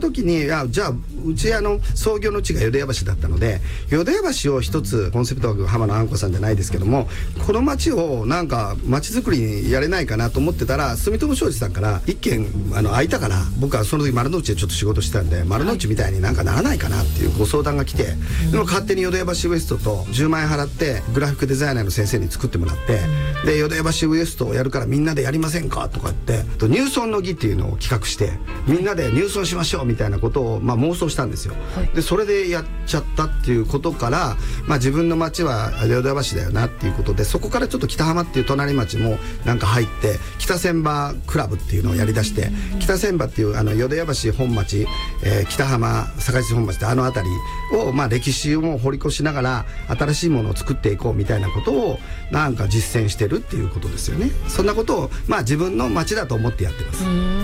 時にじゃあうち創業の地が淀屋橋だったので、淀屋橋を一つコンセプト枠浜野あんこさんじゃないですけども、この町をなんか町づくりにやれないかなと思ってたら、住友商事さんから一軒空いたから、僕はその時丸の内でちょっと仕事してたんで、丸の内みたいになんかならないかなっていうご相談が来て、でも勝手に淀屋橋ウエストと10万円払ってグラフィックデザイナーの先生に作ってもらって、で淀屋橋ウエストをやるからみんなでやりませんかとか言って、入村の儀っていうのを企画してみんなで入村しましょうみたいなことを妄想したんですよ。でそれでやっちゃったっていうことから、自分の町は淀屋橋だよなっていうことで、そこからちょっと北浜っていう隣町もなんか入って北千葉クラブっていうのをやりだして、北千葉っていう淀屋橋本町、北浜坂出本町って辺りを歴史を掘り越しながら新しいものを作っていこうみたいなことをなんか実践してるっていうことですよね。そんなことを自分の町だと思ってやってます。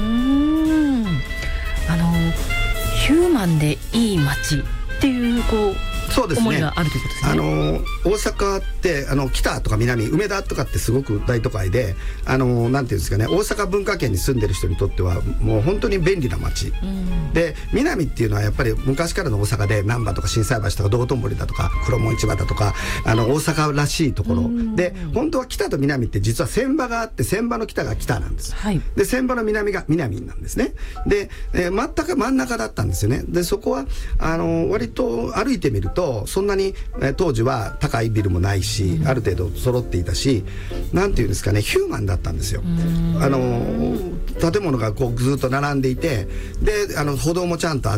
ヒューマンでいい町っていうそうですね、 思いがあるということですね。 大阪って北とか南梅田とかってすごく大都会でなんていうんですかね、大阪文化圏に住んでる人にとってはもう本当に便利な街、で南っていうのはやっぱり昔からの大阪で難波とか心斎橋とか道頓堀だとか黒門市場だとか大阪らしいところで、本当は北と南って実は船場があって、船場の北が北なんです、で船場の南が南なんですね。で、全く真ん中だったんですよね。でそこは割と歩いてみるとそんなに当時は高いビルもないし、ある程度揃っていたし、なんていうんですかね、ヒューマンだったんですよ。建物がずっと並んでいて、で歩道もちゃんとあって、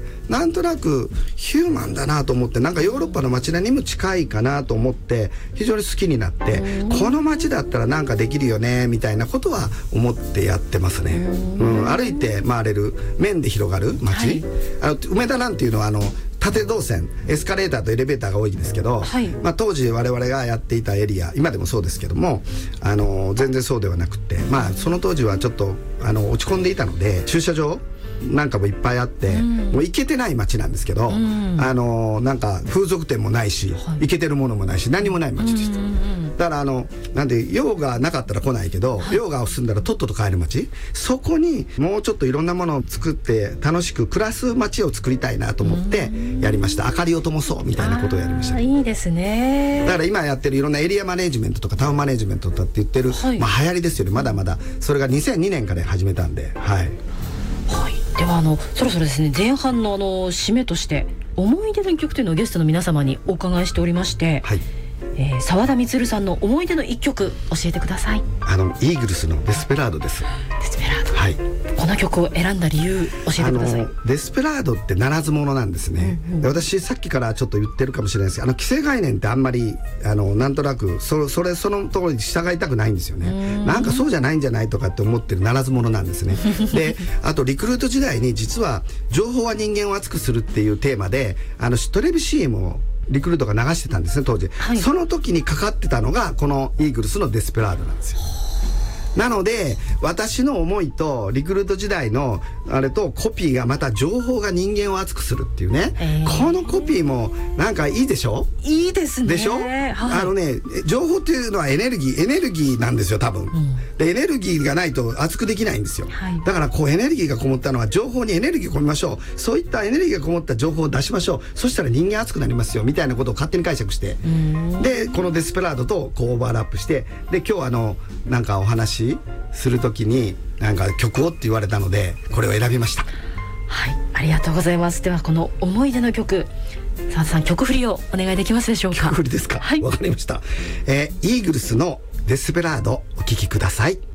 なんとなくヒューマンだなと思って、なんかヨーロッパの街並みにも近いかなと思って非常に好きになって、この街だったらなんかできるよねみたいなことは思ってやってますね。歩いて回れる面で広がる街、梅田なんていうのは縦動線、エスカレーターとエレベーターが多いんですけど、当時我々がやっていたエリア、今でもそうですけども全然そうではなくて、その当時はちょっと落ち込んでいたので、駐車場なんかもいっぱいあって、もう行けてない街なんですけど、なんか風俗店もないし、行けてるものもないし、何もない街でした。だからなんで用がなかったら来ないけど、用が済んだらとっとと帰る街、そこにもうちょっといろんなものを作って楽しく暮らす街を作りたいなと思ってやりました。明かりを灯そうみたいなことをやりました。 いいですね。 だから今やってるいろんなエリアマネジメントとかタウンマネジメントとかって言ってる、流行りですよね。まだまだそれが2002年から始めたんで、 ではそろそろですね、前半の締めとして思い出の一曲というのをゲストの皆様にお伺いしておりまして、澤田充さんの思い出の一曲教えてください。 イーグルスのデスペラードです。 デスペラード、この曲を選んだ理由教えてください。 デスペラードってならず者なんですね。で私さっきからちょっと言ってるかもしれないですけど、既成概念ってあんまりなんとなくその通りに従いたくないんですよね。なんかそうじゃないんじゃないとかって思ってるならず者なんですね。であとリクルート時代に実は情報は人間を熱くするっていうテーマでテレビ CM をリクルートが流してたんですね当時、その時にかかってたのがこのイーグルスのデスペラードなんですよ。なので私の思いとリクルート時代のあれとコピーがまた情報が人間を熱くするっていうね、このコピーもなんかいいでしょ。 いいですね。 でしょ、情報っていうのはエネルギーなんですよ多分、でエネルギーがないと熱くできないんですよ、だからエネルギーがこもったのは情報にエネルギーを込めましょう、そういったエネルギーがこもった情報を出しましょう、そしたら人間熱くなりますよみたいなことを勝手に解釈して、でこのデスペラードとオーバーラップして、で今日なんかお話するときになんか曲をって言われたのでこれを選びました。 ありがとうございます。ではこの思い出の曲、澤田さん曲振りをお願いできますでしょうか。 曲振りですか。わかりました。イーグルスのデスペラードお聴きください。